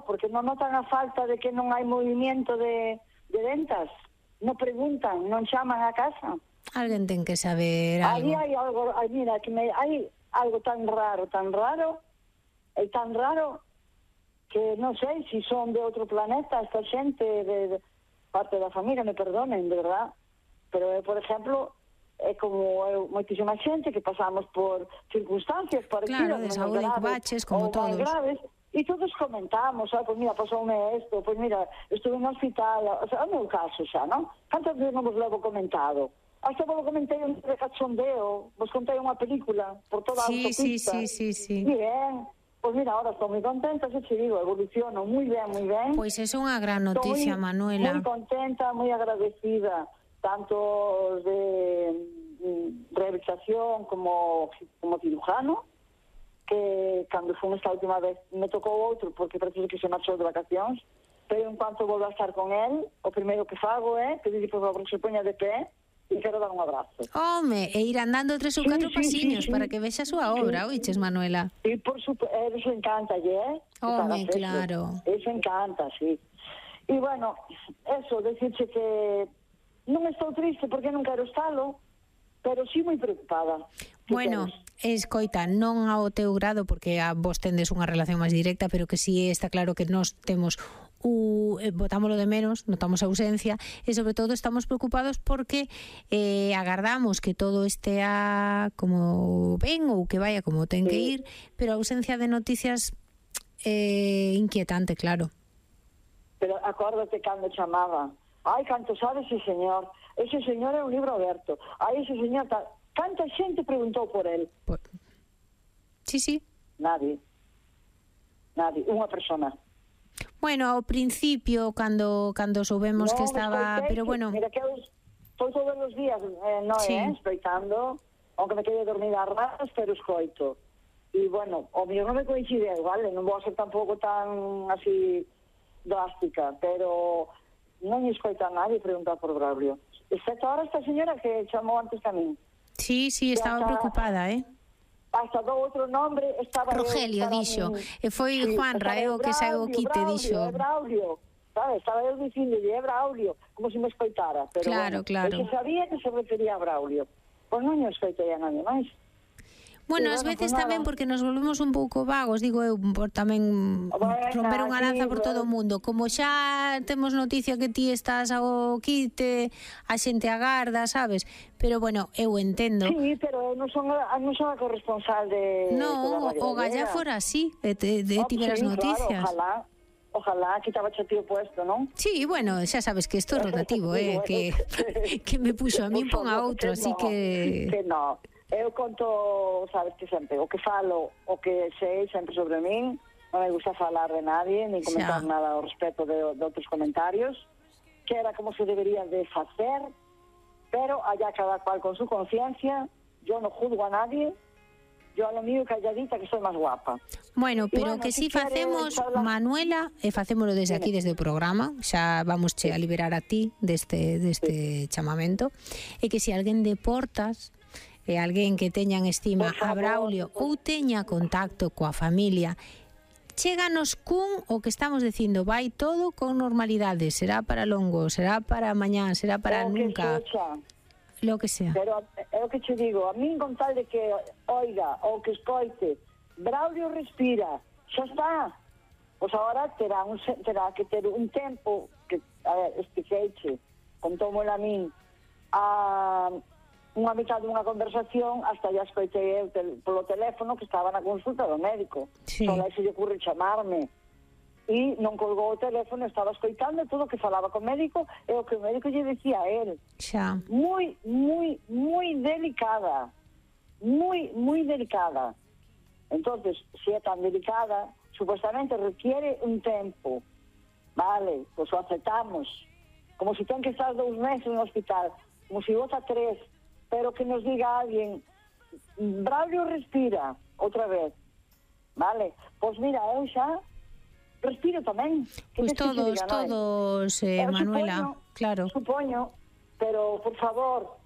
porque non notan a falta de que non hai movimento de ventas. Non preguntan, non chaman a casa. Alguén ten que saber algo. Aí hai algo, mira, hai algo tan raro, e tan raro que non sei se son de outro planeta esta xente de parte da familia, me perdonen, de verdad. Pero, por exemplo, é como moitísima xente que pasamos por circunstancias parecidas, claro, de saúde que baches, como todos. Graves, e todos comentamos, pues mira, pasoume isto, pues mira, estuve no hospital, o sea, é o meu caso xa, non? Cantas veces non vos levo comentado? Hasta vos comentei un de cachondeo, vos contei unha película por toda a autopista. Sí. Bien, pues mira, ahora estou moi contenta, se te digo, evoluciono moi ben. Pois é unha gran noticia, Manuela. Moi contenta, moi agradecida, tanto de rehabilitación como cirujano, que cando fun esta última vez me tocou outro, porque parece que se marchou de vacacións, pero en cuanto volvo a estar con él, o primeiro que fago é pedir por favor que se poña de pé e quero dar un abrazo. Home, e ir andando 3 ou 4 pasiños para que vexa a súa obra, oiches, Manuela? E por suposto, eso encanta, Home, claro. Eso encanta, sí. E bueno, eso, decirche que non estou triste porque non quero estalo, pero sí moi preocupada. Bueno, escoita, non ao teu grado porque a vos tendes unha relación máis directa, pero que sí está claro que nós temos botámoslo de menos, notamos a ausencia e sobre todo estamos preocupados porque agardamos que todo estea como ven ou que vaya como ten que ir, pero a ausencia de noticias inquietante, claro. Pero acórdate cando chamaba, ai, canto sabe ese señor é un libro aberto, ai, ese señor canta xente preguntou por él. Sí. Nadie, unha persona. Bueno, ao principio, cando soubemos que estaba... Pero bueno... Mira que eu estou todos os días, escoitando, aunque me quede dormida a ratas, pero escoito. E, bueno, o mío non me coincide, vale? Non vou a ser tampouco tan así drástica, pero non escoita a nadie preguntar por Braulio. Excepto ahora esta señora que chamou antes que a min. Sí, estaba preocupada, Hasta do outro nombre estaba Rogelio, dixo. E foi Juan Raeo que saiu o quite, dixo. Braulio, sabes? Estaba eu dicindo, é Braulio, como se me escoitara. Pero claro. Eu sabía que se refería a Braulio. Pois non me escoitei a nadie máis. Bueno, ás veces tamén porque nos volvemos un pouco vagos, digo eu, por tamén romper unha lanza por todo o mundo. Como xa temos noticia que ti estás ao quite, a xente agarda, sabes? Pero bueno, eu entendo. Sí, pero non son a corresponsal de... No, o Gallá fora así, de tiveras noticias. Claro, ojalá que estaba che tío puesto, non? Sí, bueno, xa sabes que isto é rotativo, que me puxo a min pon a outro, así que... Que non. Eu conto, sabes que sempre, o que falo, o que sei sempre sobre min, non me gusta falar de nadie, ni comentar nada ao respecto de outros comentarios, que era como se debería de facer, pero allá cada cual con su conciencia, yo no juzgo a nadie, yo a lo mío calladita que soy más guapa. Bueno, pero que si facemos, Manuela, e facémolo desde aquí, desde o programa, xa vamos a liberar a ti deste chamamento, e que se alguén de Portas e alguén que teña en estima a Braulio ou teña contacto coa familia, chéganos cun o que estamos dicindo, vai todo con normalidade, será para longo, será para mañán, será para nunca, lo que sea. Pero é o que che digo, a min con tal de que oiga ou que escoite, Braulio respira, xa está. Pois agora terá que ter un tempo que, a ver, expliqueiche, contómolo a min, unha mitad dunha conversación hasta ya escoitei eu polo teléfono que estaba na consulta do médico. Só aí se lle ocurre chamarme. E non colgou o teléfono, estaba escoitando todo o que falaba co médico e o que o médico lle dicía a él. Xa. Moi delicada. Moi delicada. Entonces, se é tan delicada, supuestamente requiere un tempo. Vale, pois o aceptamos. Como se ten que estar 2 meses no hospital, como se bota 3, pero que nos diga alguén, Braulio respira, outra vez, vale? Pois mira, eu xa respiro tamén. Pois todos, Manuela, claro. Supoño, pero, por favor,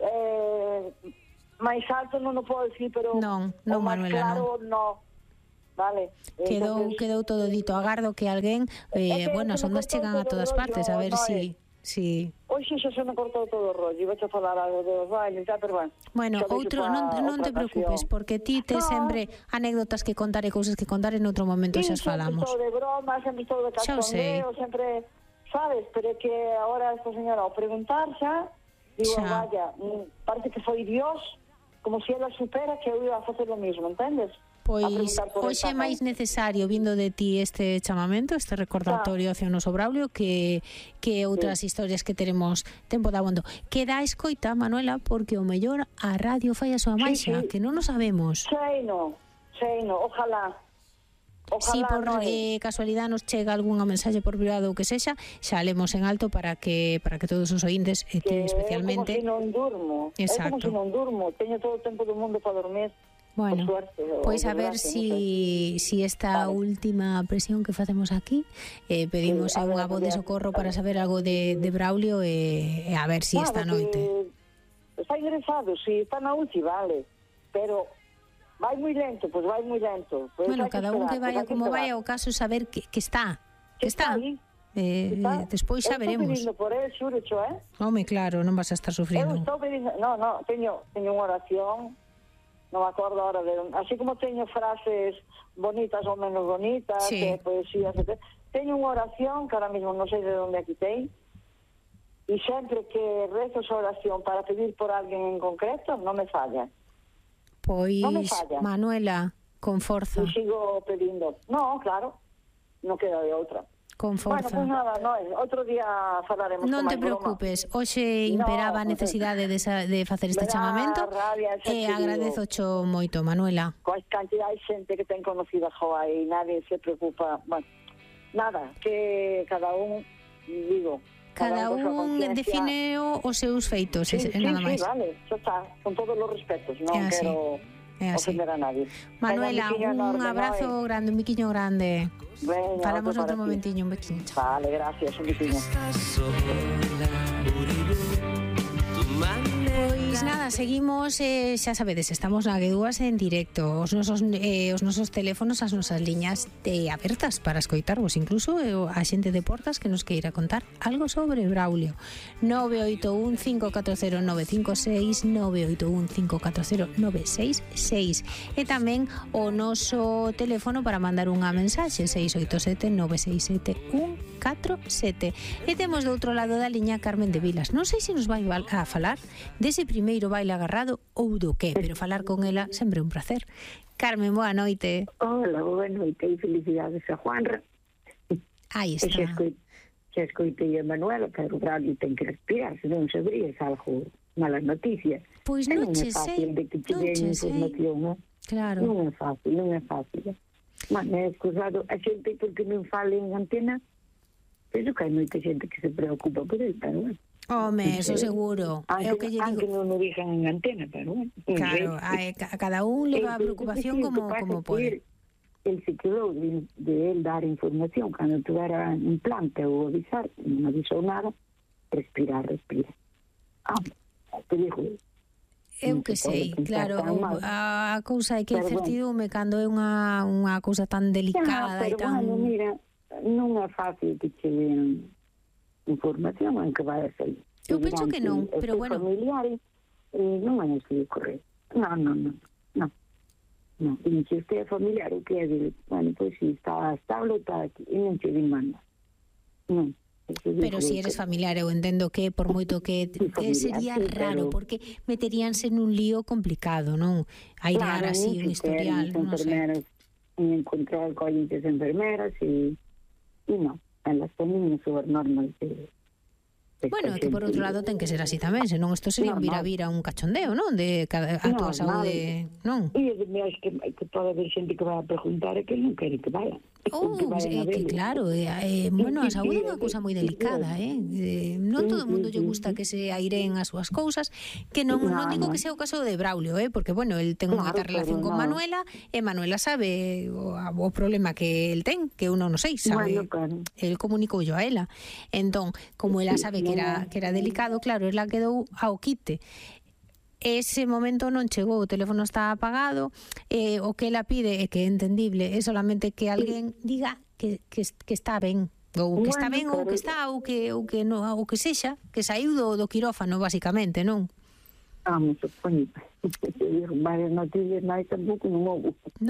máis alto non o podo dicir, pero non, o máis Manuela, claro, non. vale? Quedou todo dito. Agardo que alguén, bueno, as ondas chegan a todas partes, a ver si... Hoxe xa se me cortou todo o rollo, iba a falar algo dos bailes, pero bueno, outro, non te preocupes, porque ti tes sempre anécdotas que contar e cousas que contar, en outro momento xa as falamos. Sempre estou de broma, sempre estou de cachondeo, sempre, sabes, pero que agora esta señora, ao preguntar xa, digo, vaya, parece que foi Dios, como se ela supera que eu iba a facer o mismo, entendes? Pois hoxe é máis necesario vindo de ti este chamamento, este recordatorio hacia o noso Braulio que outras historias que teremos tempo de abondo. Queda a escoita, Manuela, porque o mellor a radio fai a súa maixa, que non o sabemos. Sei no, ojalá. Si por casualidade nos chega algunha mensaxe por privado ou que sexa, xa lemos en alto para que todos os ointes, e ti especialmente... É como se non durmo, exacto. É como se non durmo, teño todo o tempo do mundo para dormir. Bueno, pois a ver si esta última presión que facemos aquí pedimos a unha voz de socorro para saber algo de Braulio e a ver si esta noite. Está ingresado, si está na UCI, vale, pero vai moi lento, pois vai moi lento. Bueno, cada un que vaya como vaya, o caso é saber que está. Despois xa veremos. Estou pedindo por él, xúrecho, Home, claro, non vas a estar sufrindo. Eu estou pedindo, teño unha oración. Non me acordo ahora así como teño frases bonitas ou menos bonitas, poesías, teño unha oración que ahora mismo non sei de onde aquí ten, e sempre que rezo esa oración para pedir por alguén en concreto, non me falla. Pois, non me falla. Manuela, con forza. E sigo pedindo. No, claro, non queda de outra. Con forza. Bueno, pues nada, outro día falaremos. Non te preocupes, hoxe imperaba a necesidade de facer este chamamento e agradezo cho moito, Manuela. Coa cantidad de xente que ten conocida joa e nadie se preocupa, bueno, nada, que cada un, digo, cada un define os seus feitos, nada máis. Sí, vale, xa está, con todos os respetos, non quero ofender a nadie. Manuela, un abrazo grande, un biquiño grande. Venga, falamos outro momentiño, un bequiño. Vale, gracias, un biquiño. Pois nada, seguimos, xa sabedes, estamos na G2 en directo, os nosos teléfonos, as nosas liñas abertas para escoitarvos, incluso a xente de Portas que nos queira contar algo sobre Braulio. 981 540 956 981 540 966 e tamén o noso teléfono para mandar unha mensaxe 687 967 147. E temos do outro lado da liña Carmen de Vilas. Non sei se nos vai a falar dese primeiro baile agarrado ou do que, pero falar con ela sempre é un placer. Carmen, boa noite. Hola, boa noite e felicidades a Juanra. Aí está. Xa escoitei a Manuela, pero o Braulio ten que respirar, se non sabrías algo, malas noticias. Pois non che sei, de que te den información, non? Claro. Non é fácil. Man, é excusado a xente porque non fale en antena, penso que hai moita xente que se preocupa por ele, pero bueno. Home, eso seguro. É o que lle digo. Aunque non o dixan en antena, pero bueno. Claro, a cada un leva a preocupación como pode. El se quedou de él dar información cando tuvera un plante ou avisar, non avisou nada, respira. Te digo. Eu que sei, claro, a cousa é que a incertidume cando é unha cousa tan delicada e tan... Bueno, mira, non é fácil que che den información en que vai a sair. Eu penso que non, pero bueno... familiares non van a seguir correr. Non. E se este é familiar, o que é de... Bueno, pois si está estable, está aquí, e non che demanda. Non. Pero si eres familiar, eu entendo que por moito que sería raro, porque meteríanse nun lío complicado, non? Airear así un historial, non sei. Encontrar collientes enfermeras e non, elas teñen as súas normas de... Bueno, que por outro lado ten que ser así tamén, senón isto sería un vira un cachondeo, non? De a túa saúde, non? E ademais que pode haber xente que vai a preguntar e que non quere que vaya. Que claro, bueno, a saúde é unha cousa moi delicada, non todo o mundo lle gusta que se aireen as súas cousas, que non digo que sea o caso de Braulio, porque, bueno, el ten unha relación con Manuela, e Manuela sabe o problema que el ten, que eu non sei, sabe, el comunicou yo a ela. Entón, como ela sabe que era delicado, claro, ela quedou ao quite. ese momento non chegou, o teléfono está apagado, o que ela pide é que é entendible, é solamente que alguén diga que está ben, ou que está ben, ou que está, ou que sexa, que saiu do quirófano, basicamente, non? Me supoño. Varias noticias, tampouco non houve.